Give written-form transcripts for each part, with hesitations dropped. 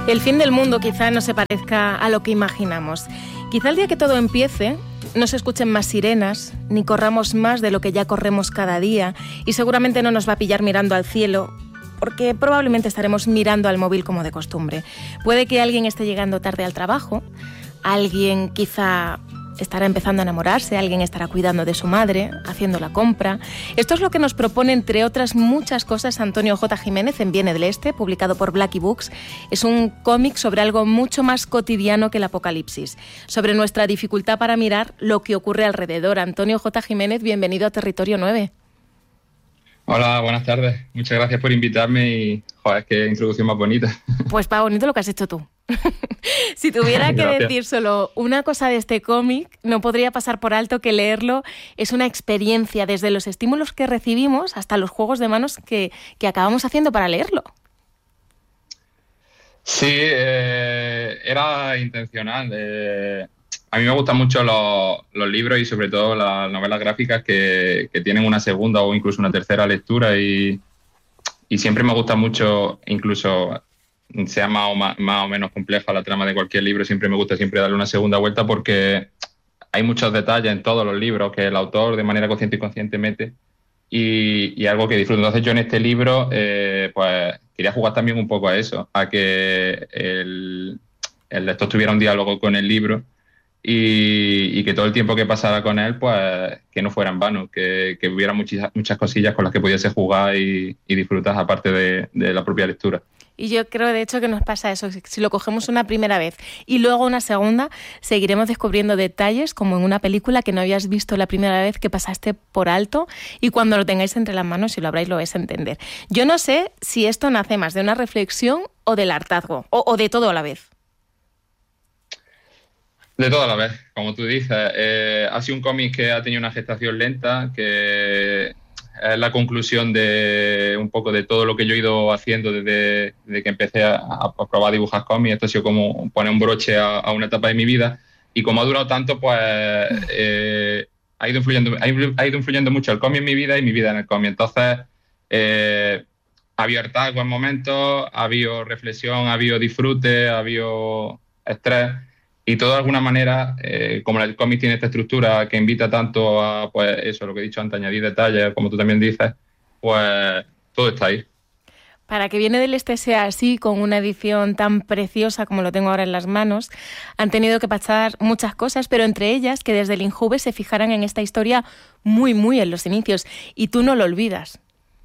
El fin del mundo quizá no se parezca a lo que imaginamos. Quizá el día que todo empiece no se escuchen más sirenas, ni corramos más de lo que ya corremos cada día, y seguramente no nos va a pillar mirando al cielo, porque probablemente estaremos mirando al móvil como de costumbre. Puede que alguien esté llegando tarde al trabajo, alguien quizá estará empezando a enamorarse, alguien estará cuidando de su madre, haciendo la compra. Esto es lo que nos propone, entre otras muchas cosas, Antonio J. Jiménez en Viene del Este, publicado por Blackie Books. Es un cómic sobre algo mucho más cotidiano que el apocalipsis, sobre nuestra dificultad para mirar lo que ocurre alrededor. Antonio J. Jiménez, bienvenido a Territorio 9. Hola, buenas tardes. Muchas gracias por invitarme y, joder, qué introducción más bonita. Pues para bonito lo que has hecho tú. Si tuviera que decir solo una cosa de este cómic, no podría pasar por alto que leerlo es una experiencia, desde los estímulos que recibimos hasta los juegos de manos que acabamos haciendo para leerlo. Sí, era intencional. A mí me gustan mucho los libros y sobre todo las novelas gráficas que tienen una segunda o incluso una tercera lectura y siempre me gusta mucho, incluso sea más o menos compleja la trama de cualquier libro, siempre me gusta darle una segunda vuelta porque hay muchos detalles en todos los libros que el autor de manera consciente y inconsciente mete y algo que disfruto. Entonces yo en este libro pues quería jugar también un poco a eso, a que el lector tuviera un diálogo con el libro y que todo el tiempo que pasara con él pues que no fuera en vano, que hubiera muchas cosillas con las que pudiese jugar y disfrutar aparte de la propia lectura. Y yo creo, de hecho, que nos pasa eso. Si lo cogemos una primera vez y luego una segunda, seguiremos descubriendo detalles, como en una película que no habías visto la primera vez, que pasaste por alto, y cuando lo tengáis entre las manos, si lo habráis, lo vais a entender. Yo no sé si esto nace más de una reflexión o del hartazgo, o de todo a la vez. De todo a la vez, como tú dices. Ha sido un cómic que ha tenido una gestación lenta, que es la conclusión de un poco de todo lo que yo he ido haciendo desde que empecé a probar a dibujar cómics. Esto ha sido como poner un broche a una etapa de mi vida. Y como ha durado tanto, pues ha ido influyendo mucho el cómic en mi vida y mi vida en el cómic. Entonces, ha habido hartazgo en momentos, ha habido reflexión, ha habido disfrute, ha habido estrés. Y todo de alguna manera, como el cómic tiene esta estructura que invita tanto a, pues eso, lo que he dicho antes, añadir detalles, como tú también dices, pues todo está ahí. Para que Viene del Este sea así, con una edición tan preciosa como lo tengo ahora en las manos, han tenido que pasar muchas cosas, pero entre ellas que desde el Injuve se fijaran en esta historia muy, muy en los inicios. Y tú no lo olvidas.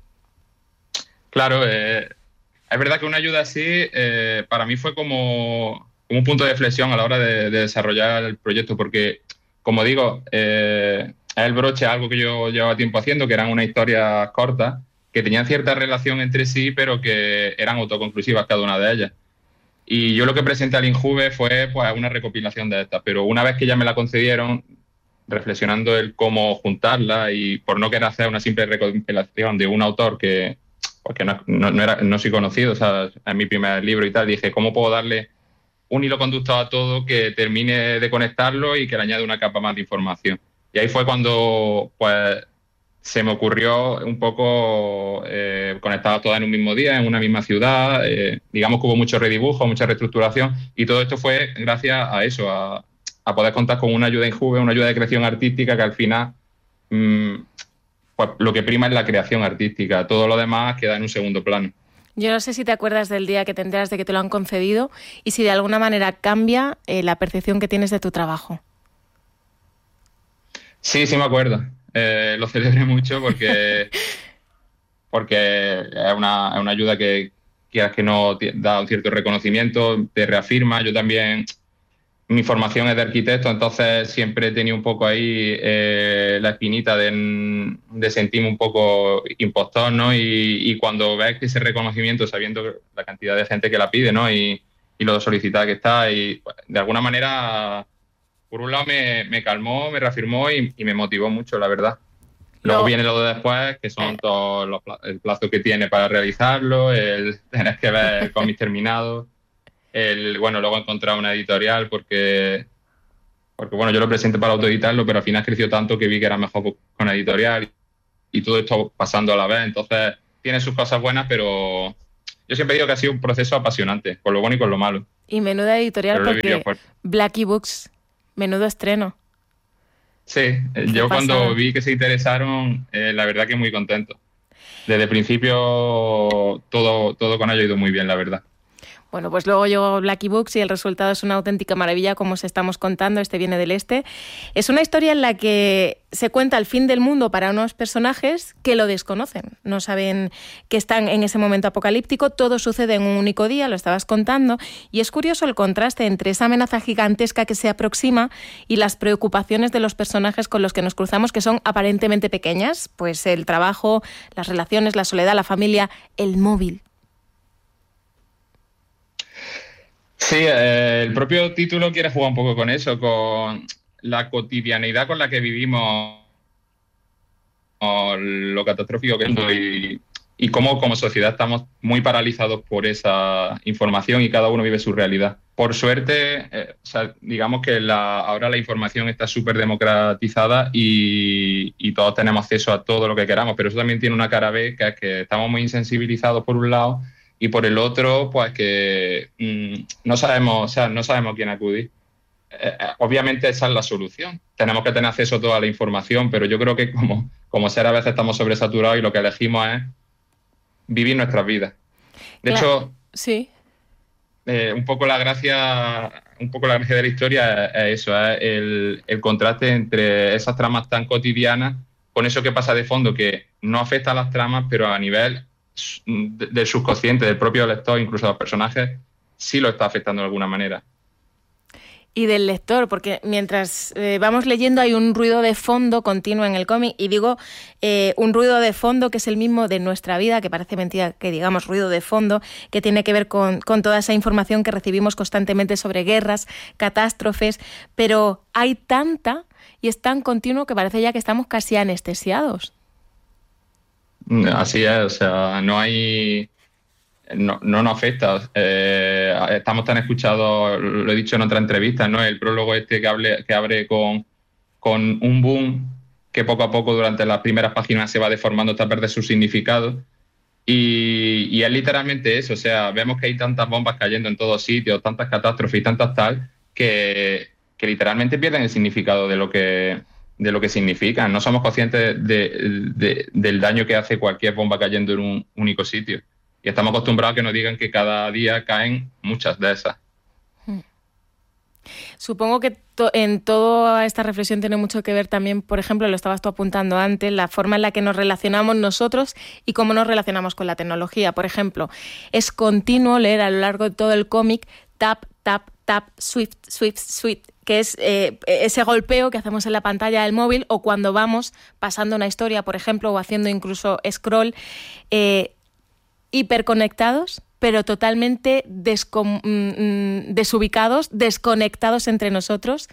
Claro, es verdad que una ayuda así para mí fue como un punto de flexión a la hora de desarrollar el proyecto, porque, como digo, el broche es algo que yo llevaba tiempo haciendo, que eran unas historias cortas, que tenían cierta relación entre sí, pero que eran autoconclusivas cada una de ellas. Y yo lo que presenté al Injuve fue pues una recopilación de estas, pero una vez que ya me la concedieron, reflexionando el cómo juntarla y por no querer hacer una simple recopilación de un autor que porque no soy conocido, o sea, es mi primer libro y tal, dije, ¿cómo puedo darle un hilo conductor a todo que termine de conectarlo y que le añade una capa más de información? Y ahí fue cuando pues se me ocurrió un poco conectar todas en un mismo día, en una misma ciudad. Digamos que hubo mucho redibujo, mucha reestructuración, y todo esto fue gracias a eso, a poder contar con una ayuda Injuve, una ayuda de creación artística que al final pues lo que prima es la creación artística, todo lo demás queda en un segundo plano. Yo no sé si te acuerdas del día que te enteras de que te lo han concedido y si de alguna manera cambia la percepción que tienes de tu trabajo. Sí me acuerdo. Lo celebré mucho porque es una ayuda que quieras que no te da un cierto reconocimiento, te reafirma. Yo también, mi formación es de arquitecto, entonces siempre he tenido un poco ahí la espinita de sentirme un poco impostor, ¿no? Y cuando ves ese reconocimiento, sabiendo la cantidad de gente que la pide, ¿no? Y lo solicitada que está, y pues, de alguna manera, por un lado me calmó, me reafirmó y me motivó mucho, la verdad. Luego viene lo de después, que son todos el plazo que tiene para realizarlo, el tener que ver el cómic terminado. Luego encontrar una editorial porque yo lo presenté para autoeditarlo, pero al final creció tanto que vi que era mejor con una editorial y todo esto pasando a la vez. Entonces tiene sus cosas buenas, pero yo siempre digo que ha sido un proceso apasionante, con lo bueno y con lo malo. Y menuda editorial, Pero lo he vivido porque fuerte. Blackie Books, menudo estreno. Sí, Qué yo cuando pasada. vi que se interesaron, la verdad que muy contento. Desde el principio todo con ello ha ido muy bien, la verdad. Bueno, pues luego llegó Blackie Books y el resultado es una auténtica maravilla, como os estamos contando. Este viene del este. Es una historia en la que se cuenta el fin del mundo para unos personajes que lo desconocen. No saben que están en ese momento apocalíptico. Todo sucede en un único día, lo estabas contando. Y es curioso el contraste entre esa amenaza gigantesca que se aproxima y las preocupaciones de los personajes con los que nos cruzamos, que son aparentemente pequeñas. Pues el trabajo, las relaciones, la soledad, la familia, el móvil. Sí, el propio título quiere jugar un poco con eso, con la cotidianidad con la que vivimos, o lo catastrófico que es, y cómo como sociedad estamos muy paralizados por esa información y cada uno vive su realidad. Por suerte, o sea, digamos que ahora la información está súper democratizada y todos tenemos acceso a todo lo que queramos, pero eso también tiene una cara B, que es que estamos muy insensibilizados por un lado y por el otro, pues que no sabemos, o sea, no sabemos a quién acudir. Obviamente esa es la solución. Tenemos que tener acceso a toda la información, pero yo creo que como ser a veces estamos sobresaturados y lo que elegimos es vivir nuestras vidas. De hecho, sí. un poco la gracia de la historia es eso, es el contraste entre esas tramas tan cotidianas con eso que pasa de fondo, que no afecta a las tramas, pero a nivel del subconsciente, del propio lector, incluso a los personajes, sí lo está afectando de alguna manera. Y del lector, porque mientras vamos leyendo hay un ruido de fondo continuo en el cómic, y digo un ruido de fondo que es el mismo de nuestra vida, que parece mentira que digamos ruido de fondo, que tiene que ver con toda esa información que recibimos constantemente sobre guerras, catástrofes, pero hay tanta y es tan continuo que parece ya que estamos casi anestesiados. Así es, o sea, no nos afecta. Estamos tan escuchados, lo he dicho en otra entrevista, ¿no? El prólogo que abre con un boom que poco a poco durante las primeras páginas se va deformando hasta perder su significado. Y es literalmente eso, o sea, vemos que hay tantas bombas cayendo en todos sitios, tantas catástrofes y tantas tal, que literalmente pierden el significado de lo que significan. No somos conscientes del daño que hace cualquier bomba cayendo en un único sitio. Y estamos acostumbrados a que nos digan que cada día caen muchas de esas. Supongo que en toda esta reflexión tiene mucho que ver también, por ejemplo, lo estabas tú apuntando antes, la forma en la que nos relacionamos nosotros y cómo nos relacionamos con la tecnología. Por ejemplo, es continuo leer a lo largo de todo el cómic tap, tap, tap, swift, swift, swift, que es ese golpeo que hacemos en la pantalla del móvil, o cuando vamos pasando una historia, por ejemplo, o haciendo incluso scroll, hiperconectados, pero totalmente desubicados, desconectados entre nosotros.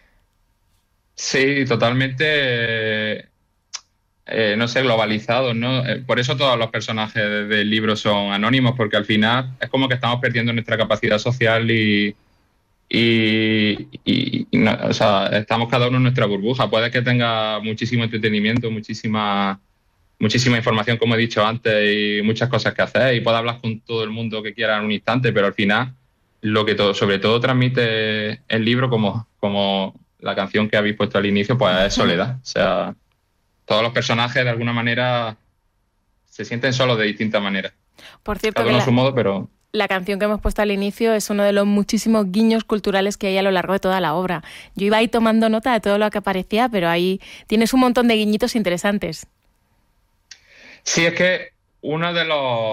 Sí, totalmente, no sé, globalizados, ¿no? Por eso todos los personajes del libro son anónimos, porque al final es como que estamos perdiendo nuestra capacidad social y no, o sea, estamos cada uno en nuestra burbuja. Puede que tenga muchísimo entretenimiento, muchísima información, como he dicho antes, y muchas cosas que hacer, y puede hablar con todo el mundo que quiera en un instante, pero al final lo que sobre todo transmite el libro, como la canción que habéis puesto al inicio, pues es soledad. O sea, todos los personajes de alguna manera se sienten solos de distintas maneras. Por cierto, cada uno a su modo, pero... La canción que hemos puesto al inicio es uno de los muchísimos guiños culturales que hay a lo largo de toda la obra. Yo iba ahí tomando nota de todo lo que aparecía, pero ahí tienes un montón de guiñitos interesantes. Sí, es que uno de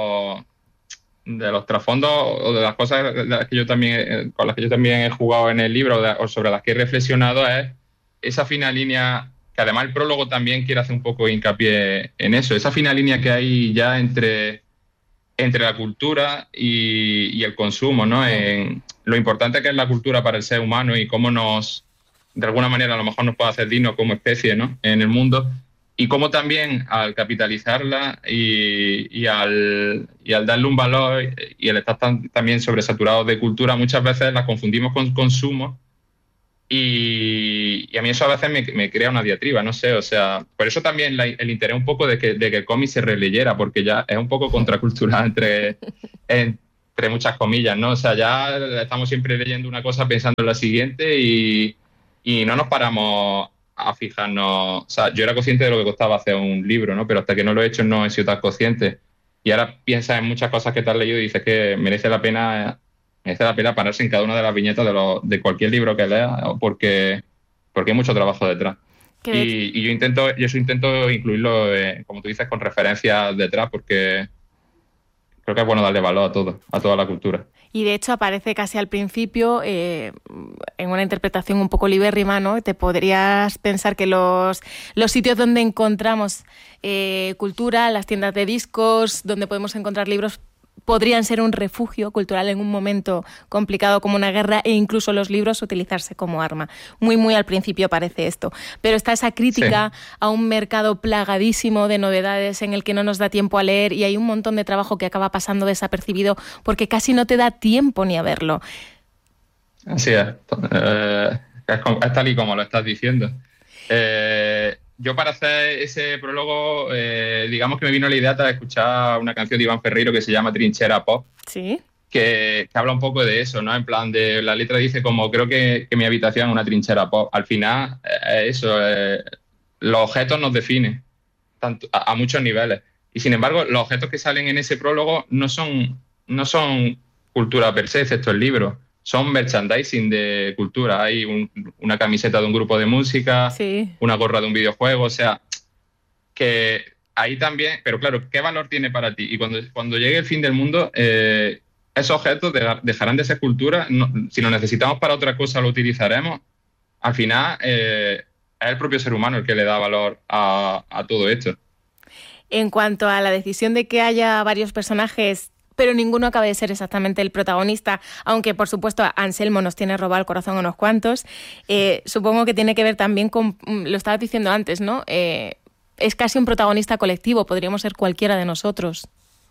los trasfondos o de las cosas con las que yo también he jugado en el libro o sobre las que he reflexionado es esa fina línea, que además el prólogo también quiere hacer un poco hincapié en eso, esa fina línea que hay ya entre la cultura y el consumo, ¿no? En lo importante que es la cultura para el ser humano y cómo de alguna manera a lo mejor nos puede hacer dignos como especie, ¿no? En el mundo. Y cómo también al capitalizarla y al darle un valor y al estar también sobresaturados de cultura, muchas veces la confundimos con consumo Y a mí eso a veces me crea una diatriba, no sé, o sea, por eso también el interés un poco de que el cómic se releyera, porque ya es un poco contracultural entre muchas comillas, ¿no? O sea, ya estamos siempre leyendo una cosa pensando en la siguiente y no nos paramos a fijarnos. O sea, yo era consciente de lo que costaba hacer un libro, ¿no? Pero hasta que no lo he hecho no he sido tan consciente. Y ahora piensas en muchas cosas que te has leído y dices que merece la pena pararse en cada una de las viñetas de cualquier libro que leas, porque hay mucho trabajo detrás. Que de hecho, Y yo intento incluirlo, como tú dices, con referencias detrás, porque creo que es bueno darle valor a todo, a toda la cultura. y de hecho aparece casi al principio, en una interpretación un poco libérrima, ¿no? Te podrías pensar que los sitios donde encontramos cultura, las tiendas de discos, donde podemos encontrar libros, podrían ser un refugio cultural en un momento complicado como una guerra, e incluso los libros utilizarse como arma. Muy, muy al principio parece esto. Pero está esa crítica a un mercado plagadísimo de novedades en el que no nos da tiempo a leer, y hay un montón de trabajo que acaba pasando desapercibido porque casi no te da tiempo ni a verlo. Así es. Es tal y como lo estás diciendo. Yo para hacer ese prólogo, digamos que me vino la idea de escuchar una canción de Iván Ferreiro que se llama Trinchera Pop, Sí. que habla un poco de eso, ¿no? En plan, la letra dice como, creo que mi habitación es una trinchera pop. Al final, los objetos nos definen tanto, a muchos niveles. Y sin embargo, los objetos que salen en ese prólogo no son cultura per se, excepto el libro. Son merchandising de cultura. Hay una camiseta de un grupo de música, Sí. una gorra de un videojuego, o sea, que ahí también, pero claro, ¿qué valor tiene para ti? Y cuando llegue el fin del mundo, esos objetos dejarán de ser cultura. Si lo necesitamos para otra cosa, lo utilizaremos. Al final, es el propio ser humano el que le da valor a todo esto. En cuanto a la decisión de que haya varios personajes, pero ninguno acabe de ser exactamente el protagonista, aunque por supuesto Anselmo nos tiene robado el corazón a unos cuantos, supongo que tiene que ver también con, lo estabas diciendo antes, ¿no? Es casi un protagonista colectivo, podríamos ser cualquiera de nosotros.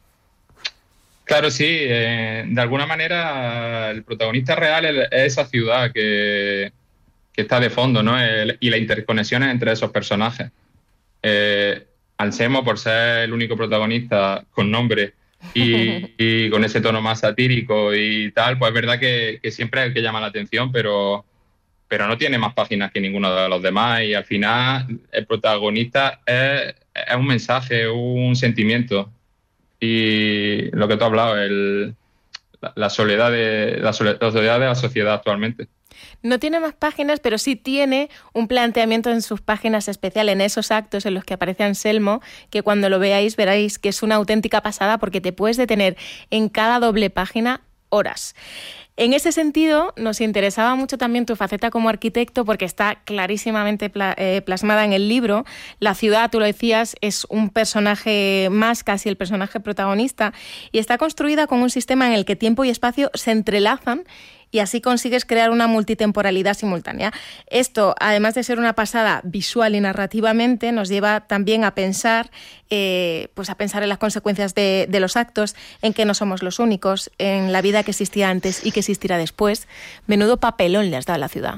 Claro, sí, de alguna manera el protagonista real es esa ciudad que está de fondo, ¿no? Y las interconexiones entre esos personajes. Anselmo, por ser el único protagonista con nombre y con ese tono más satírico y tal, pues es verdad que siempre es el que llama la atención, pero no tiene más páginas que ninguno de los demás, y al final el protagonista es un mensaje, un sentimiento. Y lo que tú has hablado, la soledad la soledad de la sociedad actualmente. No tiene más páginas, pero sí tiene un planteamiento en sus páginas especiales, en esos actos en los que aparece Anselmo, que cuando lo veáis veréis que es una auténtica pasada, porque te puedes detener en cada doble página horas. En ese sentido, nos interesaba mucho también tu faceta como arquitecto, porque está clarísimamente plasmada en el libro. La ciudad, tú lo decías, es un personaje más, casi el personaje protagonista, y está construida con un sistema en el que tiempo y espacio se entrelazan, y así consigues crear una multitemporalidad simultánea. Esto, además de ser una pasada visual y narrativamente, nos lleva también a pensar, pues a pensar en las consecuencias de los actos, en que no somos los únicos, en la vida que existía antes y que existirá después. Menudo papelón le has dado a la ciudad.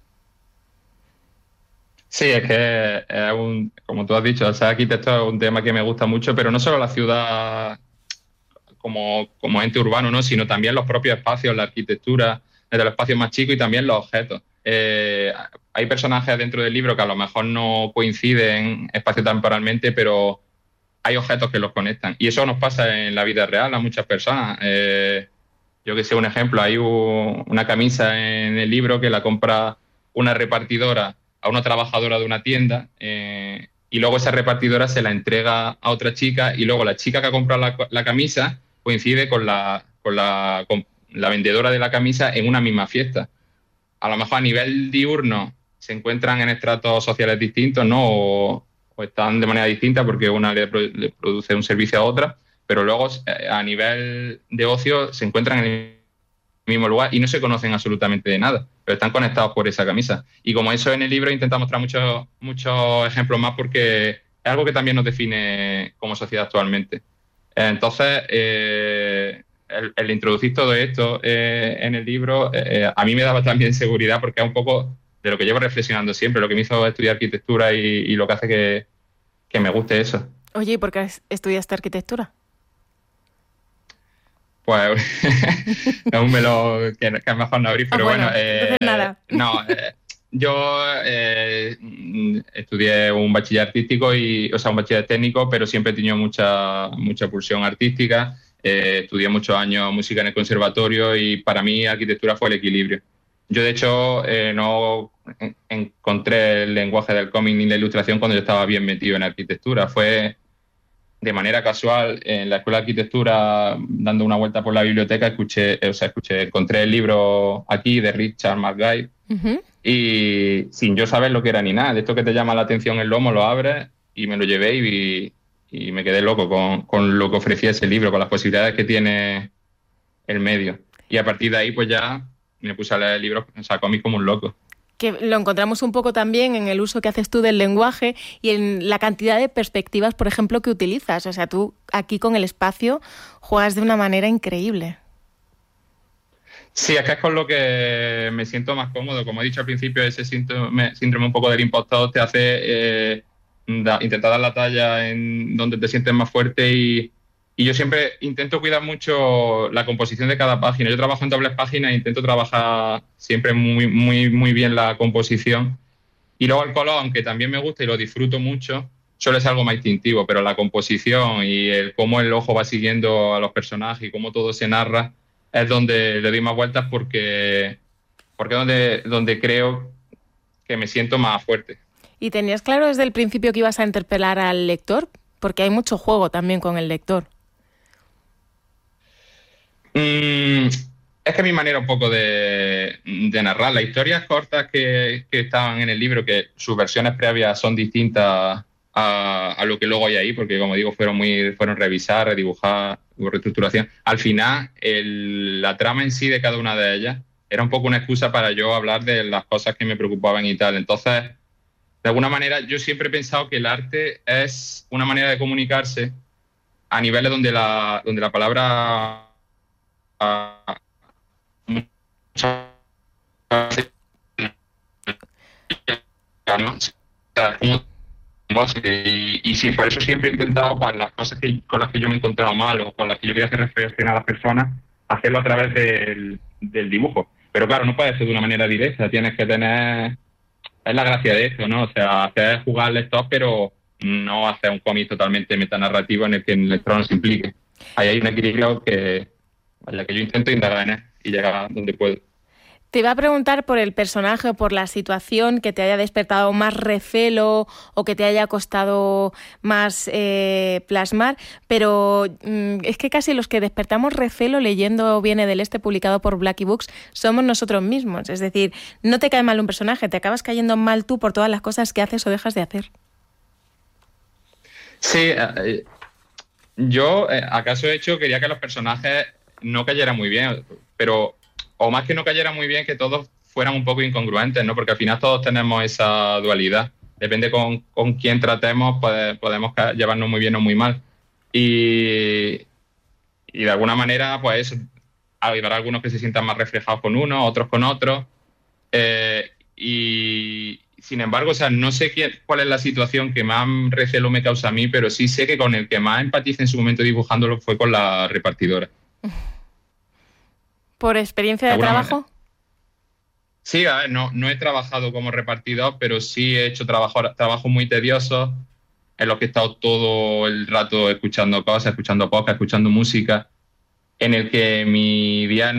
Sí, es que como tú has dicho, al ser arquitecto es un tema que me gusta mucho, pero no solo la ciudad como ente urbano, ¿no? Sino también los propios espacios, la arquitectura, desde los espacios más chicos, y también los objetos. Hay personajes dentro del libro que a lo mejor no coinciden espacio-temporalmente, pero hay objetos que los conectan. Y eso nos pasa en la vida real a muchas personas. Yo que sé, un ejemplo, hay una camisa en el libro que la compra una repartidora a una trabajadora de una tienda, y luego esa repartidora se la entrega a otra chica, y luego la chica que ha comprado la camisa coincide con la vendedora de la camisa en una misma fiesta. A lo mejor a nivel diurno se encuentran en estratos sociales distintos, ¿no? O están de manera distinta porque una le produce un servicio a otra, pero luego a nivel de ocio se encuentran en el mismo lugar y no se conocen absolutamente de nada, pero están conectados por esa camisa. Y como eso en el libro intenta mostrar muchos ejemplos más, porque es algo que también nos define como sociedad actualmente. Entonces, el introducir todo esto en el libro, a mí me daba también seguridad porque es un poco de lo que llevo reflexionando siempre, lo que me hizo estudiar arquitectura y lo que hace que me guste eso. Oye, ¿y por qué estudiaste arquitectura? Pues aún que es mejor no abrir, pero bueno, entonces nada. No, yo estudié un bachiller artístico, o sea, un bachiller técnico, pero siempre he tenido mucha pulsión artística. Estudié muchos años música en el conservatorio y para mí arquitectura fue el equilibrio. Yo, de hecho, no encontré el lenguaje del cómic ni la ilustración cuando yo estaba bien metido en arquitectura. Fue de manera casual en la escuela de arquitectura, dando una vuelta por la biblioteca, encontré el libro aquí de Richard McGuire. Uh-huh. Y sin yo saber lo que era ni nada, de esto que te llama la atención el lomo, lo abres y me lo llevé y me quedé loco con lo que ofrecía ese libro, con las posibilidades que tiene el medio. Y a partir de ahí pues ya me puse a leer libros, o sea, cómics como un loco. Que lo encontramos un poco también en el uso que haces tú del lenguaje y en la cantidad de perspectivas, por ejemplo, que utilizas. O sea, tú aquí con el espacio juegas de una manera increíble. Sí, es que es con lo que me siento más cómodo. Como he dicho al principio, ese síndrome un poco del impostor te hace intentar dar la talla en donde te sientes más fuerte y yo siempre intento cuidar mucho la composición de cada página. Yo trabajo en dobles páginas e intento trabajar siempre muy, muy, muy bien la composición. Y luego el color, aunque también me gusta y lo disfruto mucho, suele ser algo más instintivo, pero la composición y cómo el ojo va siguiendo a los personajes y cómo todo se narra es donde le doy más vueltas porque es donde creo que me siento más fuerte. ¿Y tenías claro desde el principio que ibas a interpelar al lector? Porque hay mucho juego también con el lector. Es que mi manera un poco de narrar las historias cortas que estaban en el libro, que sus versiones previas son distintas a lo que luego hay ahí, porque como digo, fueron revisar, redibujar, hubo reestructuración. Al final, la trama en sí de cada una de ellas era un poco una excusa para yo hablar de las cosas que me preocupaban y tal. Entonces, de alguna manera, yo siempre he pensado que el arte es una manera de comunicarse a niveles donde la palabra y sí, por eso siempre he intentado, para las cosas con las que yo me he encontrado mal o con las que yo quería hacer reflexionar a las personas, hacerlo a través del dibujo. Pero claro, no puede ser de una manera directa, tienes que tener... Es la gracia de esto, ¿no? O sea, hacer jugar al lector, pero no hacer un cómic totalmente metanarrativo en el que el lector no se implique. Ahí hay un equilibrio que yo intento indagar en él y llegar donde puedo. Te iba a preguntar por el personaje o por la situación que te haya despertado más recelo o que te haya costado más plasmar, pero es que casi los que despertamos recelo leyendo Viene del Este, publicado por Blackie Books, somos nosotros mismos. Es decir, no te cae mal un personaje, te acabas cayendo mal tú por todas las cosas que haces o dejas de hacer. Sí, yo acaso quería que los personajes no cayeran muy bien, pero... O más que no cayera muy bien, que todos fueran un poco incongruentes, ¿no? Porque al final todos tenemos esa dualidad. Depende con quién tratemos, podemos llevarnos muy bien o muy mal. Y de alguna manera, pues eso, habrá algunos que se sientan más reflejados con uno, otros con otros. Y sin embargo, o sea, no sé cuál es la situación que más recelo me causa a mí, pero sí sé que con el que más empaticé en su momento dibujándolo fue con la repartidora. ¿Por experiencia de trabajo? Sí, a ver, no he trabajado como repartidor, pero sí he hecho trabajos muy tediosos en los que he estado todo el rato escuchando cosas, escuchando podcast, escuchando música, en el que mi día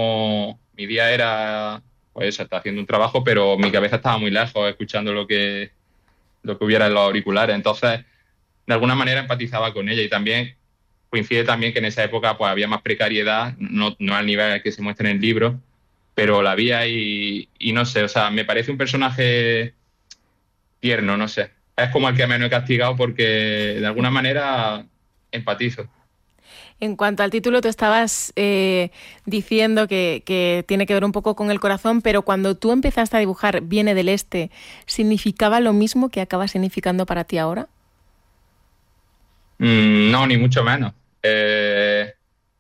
era, pues está haciendo un trabajo, pero mi cabeza estaba muy lejos, escuchando lo que hubiera en los auriculares. Entonces, de alguna manera empatizaba con ella y también coincide también que en esa época pues había más precariedad, no al nivel que se muestra en el libro, pero la había y no sé, o sea, me parece un personaje tierno, no sé. Es como el que menos he castigado porque de alguna manera empatizo. En cuanto al título, tú estabas diciendo que tiene que ver un poco con el corazón, pero cuando tú empezaste a dibujar Viene del Este, ¿significaba lo mismo que acaba significando para ti ahora? No, ni mucho menos.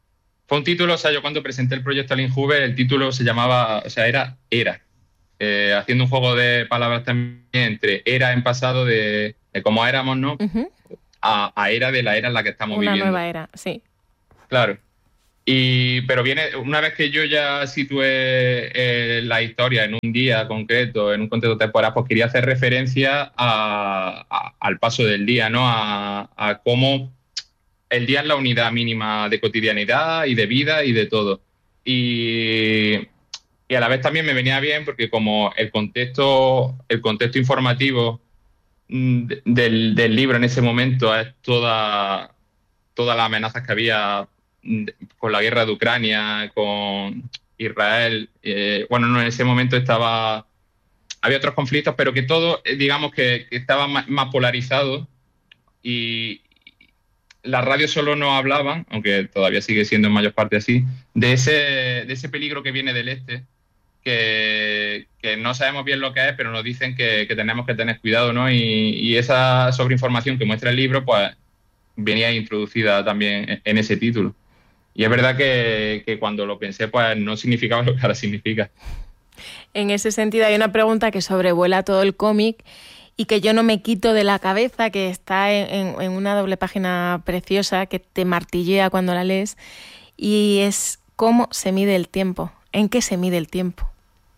fue un título, o sea, yo cuando presenté el proyecto al Injuve, el título se llamaba, o sea, era. Haciendo un juego de palabras también entre era en pasado de cómo éramos, ¿no? Ujú. A era de la era en la que estamos Una viviendo. nueva era, sí. Claro. Pero viene, una vez que yo ya situé la historia en un día concreto, en un contexto temporal, pues quería hacer referencia al paso del día, ¿no? A cómo el día es la unidad mínima de cotidianidad y de vida y de todo. Y, y a la vez también me venía bien porque como el contexto informativo del libro en ese momento es todas las amenazas que había con la guerra de Ucrania, con Israel. Bueno, no, en ese momento había otros conflictos, pero que todo, digamos que estaba más polarizado y las radios solo no hablaban, aunque todavía sigue siendo en mayor parte así, de ese peligro que viene del este, que no sabemos bien lo que es, pero nos dicen que tenemos que tener cuidado, ¿no? Y esa sobreinformación que muestra el libro, pues venía introducida también en ese título. Y es verdad que cuando lo pensé, pues no significaba lo que ahora significa. En ese sentido hay una pregunta que sobrevuela todo el cómic y que yo no me quito de la cabeza, que está en una doble página preciosa que te martillea cuando la lees, y es ¿cómo se mide el tiempo? ¿En qué se mide el tiempo?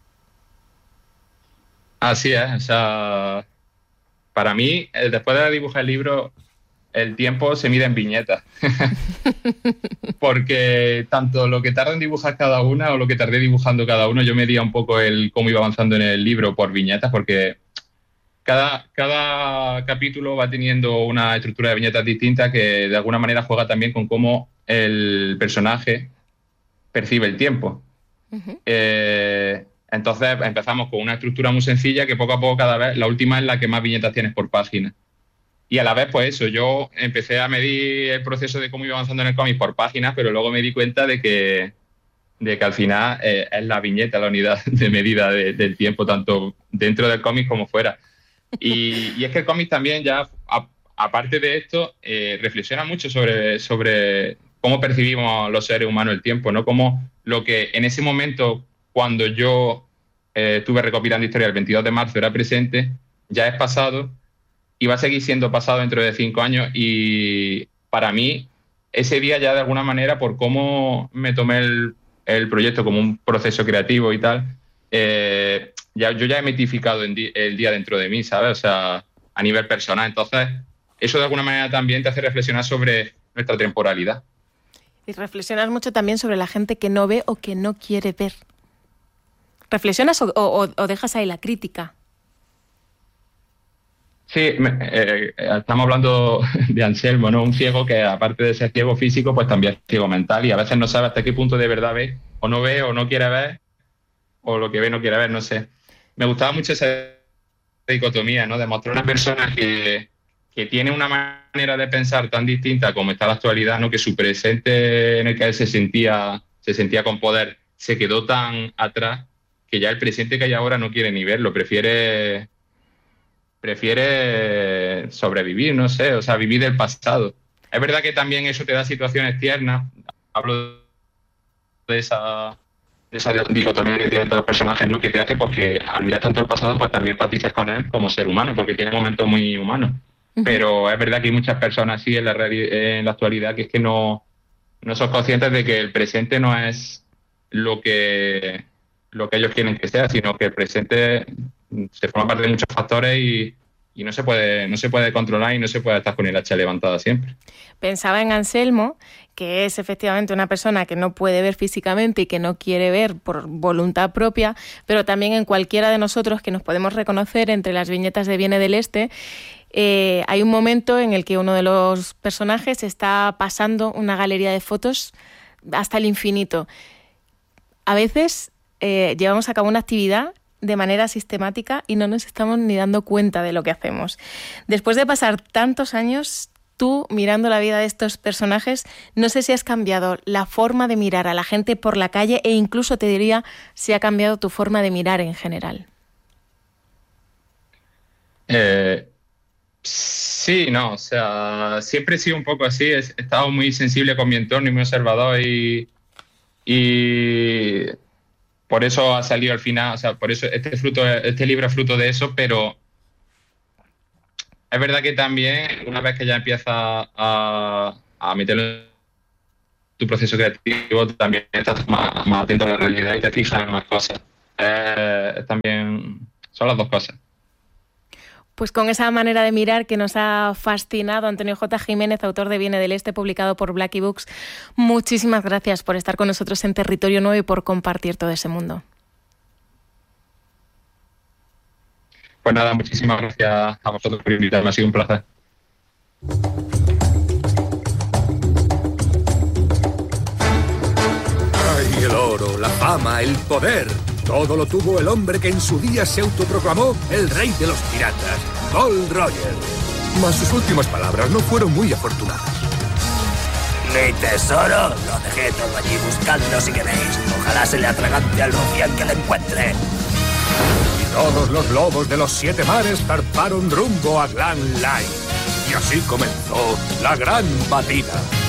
Así es, o sea, para mí, después de dibujar el libro, el tiempo se mide en viñetas. Porque tanto lo que tarda en dibujar cada una o lo que tardé dibujando cada uno, yo medía un poco cómo iba avanzando en el libro por viñetas, porque cada capítulo va teniendo una estructura de viñetas distinta que de alguna manera juega también con cómo el personaje percibe el tiempo. Uh-huh. Entonces empezamos con una estructura muy sencilla que poco a poco cada vez, la última es la que más viñetas tienes por página. Y a la vez, pues eso, yo empecé a medir el proceso de cómo iba avanzando en el cómic por páginas, pero luego me di cuenta de que al final es la viñeta, la unidad de medida del tiempo, tanto dentro del cómic como fuera. Y es que el cómic también ya, aparte de esto, reflexiona mucho sobre cómo percibimos los seres humanos el tiempo, ¿no? Como lo que en ese momento, cuando yo estuve recopilando historia el 22 de marzo, era presente, ya es pasado y va a seguir siendo pasado dentro de 5 años. Y para mí, ese día ya de alguna manera, por cómo me tomé el proyecto como un proceso creativo y tal, yo ya he mitificado el día dentro de mí, ¿sabes? O sea, a nivel personal. Entonces, eso de alguna manera también te hace reflexionar sobre nuestra temporalidad. Y reflexionas mucho también sobre la gente que no ve o que no quiere ver. ¿Reflexionas o dejas ahí la crítica? Sí, estamos hablando de Anselmo, ¿no? Un ciego que, aparte de ser ciego físico, pues también es ciego mental y a veces no sabe hasta qué punto de verdad ve, o no quiere ver, o lo que ve no quiere ver, no sé. Me gustaba mucho esa dicotomía, ¿no? De mostrar una persona que tiene una manera de pensar tan distinta como está la actualidad, ¿no? Que su presente en el que él se sentía con poder se quedó tan atrás que ya el presente que hay ahora no quiere ni verlo, prefiere sobrevivir, no sé, o sea, vivir del pasado. Es verdad que también eso te da situaciones tiernas. Hablo de esa dicotomía que tienen todos los personajes, ¿no? Que te hace porque al mirar tanto el pasado, pues también empatizas con él como ser humano, porque tiene momentos muy humanos. Uh-huh. Pero es verdad que hay muchas personas así en la actualidad que es que no son conscientes de que el presente no es lo que ellos quieren que sea, sino que el presente se forma parte de muchos factores y no se puede controlar y no se puede estar con el hacha levantada siempre. Pensaba en Anselmo, que es efectivamente una persona que no puede ver físicamente y que no quiere ver por voluntad propia, pero también en cualquiera de nosotros que nos podemos reconocer entre las viñetas de Viene del Este. Hay un momento en el que uno de los personajes está pasando una galería de fotos hasta el infinito. A veces llevamos a cabo una actividad de manera sistemática y no nos estamos ni dando cuenta de lo que hacemos. Después de pasar tantos años, tú mirando la vida de estos personajes, no sé si has cambiado la forma de mirar a la gente por la calle e incluso te diría si ha cambiado tu forma de mirar en general. Sí, o sea, siempre he sido un poco así, he estado muy sensible con mi entorno y muy observador y Y por eso ha salido al final, o sea, por eso este libro es fruto de eso, pero es verdad que también una vez que ya empiezas a meterlo en tu proceso creativo, también estás más atento a la realidad y te fijas en más cosas. También son las dos cosas. Pues con esa manera de mirar que nos ha fascinado, Antonio J. Jiménez, autor de Viene del Este, publicado por Blackie Books, muchísimas gracias por estar con nosotros en Territorio Nuevo y por compartir todo ese mundo. Pues nada, muchísimas gracias a vosotros por invitarme, ha sido un placer. ¡Ay, el oro, la fama, el poder! Todo lo tuvo el hombre que en su día se autoproclamó el rey de los piratas, Gold Roger. Mas sus últimas palabras no fueron muy afortunadas. Mi tesoro, lo dejé todo allí buscando si queréis. Ojalá se le atragante al rufián que le encuentre. Y todos los lobos de los 7 mares zarparon rumbo a Glan Line. Y así comenzó la gran batida.